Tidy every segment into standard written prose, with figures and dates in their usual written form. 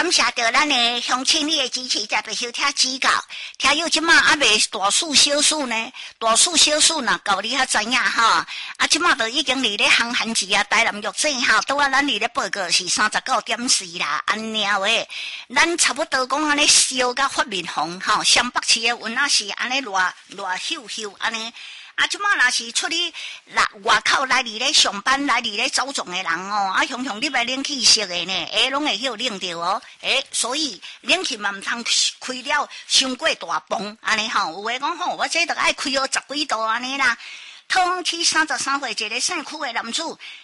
感谢着咱的乡亲你的支持，才袂收听指教。听友即马还未大数小数呢，大数小数呐，够你较知影哈。即马都已经离咧航韩期啊，台南玉井哈，拄啊咱离咧报告是39.4啦，安尼话，咱差不多讲安尼烧甲发面红哈，湘北市的温啊是安尼热咻咻安尼。即马若是出去外口来伫咧上班来伫咧走总的人哦，常常你来冷气熄的呢，拢会晓冷着哦，所以冷气嘛毋通开了伤过大风安尼吼，有诶讲吼，我这着爱开哦10几度安尼啦。桃园市33岁一个姓区的男子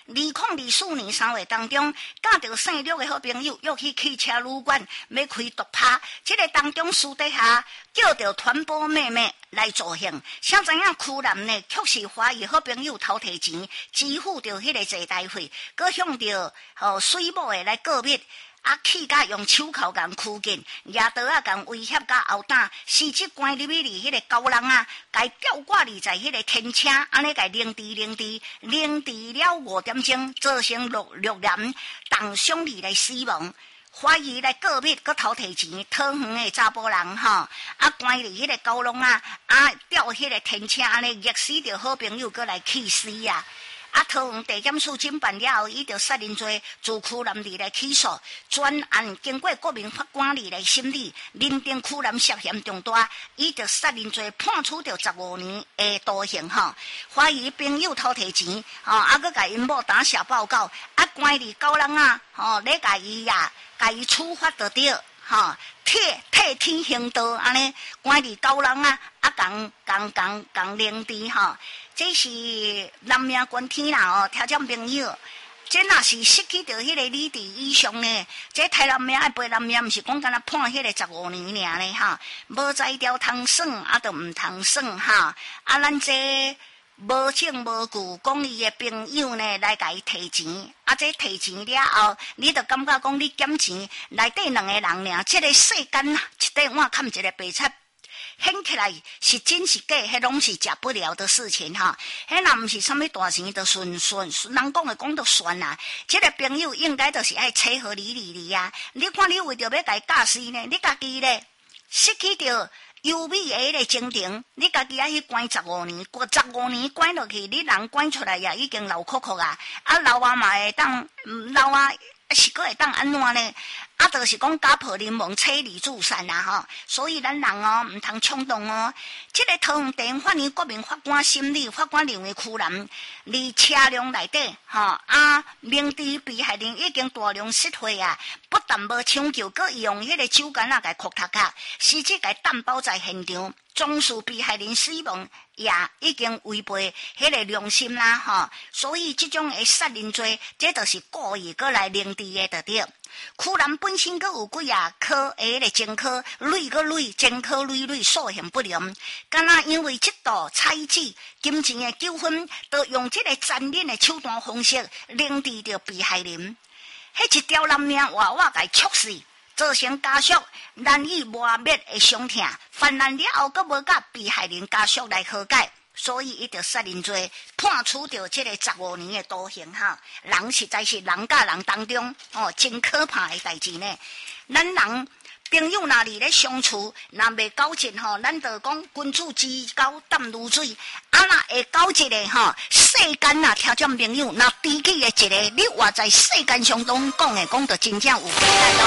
，2024年3月当中，教着姓陆的好朋友约去汽车旅馆要开毒趴，这个当中私底下叫着传播妹妹来助兴，谁知影区男呢确实怀疑好朋友偷摕钱，支付着迄个坐台费，佮向着水某的来告密。去甲用手铐共箍紧，拿刀共威胁甲殴打，甚至关入去迄个高人甲吊挂伫在迄个天车，安尼甲凌迟了5点钟，造成6人重伤而来死亡。怀疑来告密，佮偷摕钱，讨园的查甫人关伫迄个高笼吊迄个天车，安尼热死着好朋友，佮来气死啊！桃园地检署侦办了后，伊着杀人罪自区男儿来起诉，专案经过国民法官来审理，认定区男涉嫌重大，伊着杀人罪判处着15年的徒刑怀疑朋友偷摕钱佮甲因某打小报告，关伫高人咧甲伊处罚着着替天行道安尼，关伫高人共凌迟这是人命关天啦听众朋友，这若是失去着迄个理智以上呢，这杀人命赔人命，毋是讲敢若判迄个15年尔呢无在条通算就毋通算咱这无证无据，讲伊的朋友呢来甲伊提钱，这提钱了后，你就感觉讲你减钱，内底2个人尔，这个世间一块碗砍一个白菜。显起来是真是假，迄拢是假不了的事情迄若毋是啥物大钱，就顺，人讲的讲就算啦。这个朋友应该就是爱切合理啊！你看你为着要甲伊教死呢，你家己咧失去着优美的迄个精神，你家己去关15年，15年关落去，你人关出来也已经老哭哭啊！老嘛会当，老是阁会当安怎呢？就是讲家破人亡，妻离子散啦所以咱人毋通冲动这个桃园地方法院国民法官审理，法官认为区男伫车辆内底明知被害人已经大量失血不但无抢救，阁用迄个手竿甲扩头壳，甚至甲弹包在现场，纵使被害人死亡，也已经违背迄个良心啦所以这种的杀人罪，这就是故意过来凌迟的就对。区男本身阁有几科迄个前科，前科累，素行不良，敢若因为这道彩纸金钱的纠纷，都用这个残忍的手段方式凌迟着被害人，迄一条人命活活甲戳死，造成家属难以磨灭的伤痛，犯难了后，阁无甲被害人家属来和解。所以伊着杀人罪判处着这个15年的徒刑人实在是人甲人当中真可怕的代志呢。咱人朋友若伫咧相处，若袂交情咱就讲君子之交淡如水。若会交一个世间听众朋友，若比起的一个，你活在世间上拢讲的讲得真正有。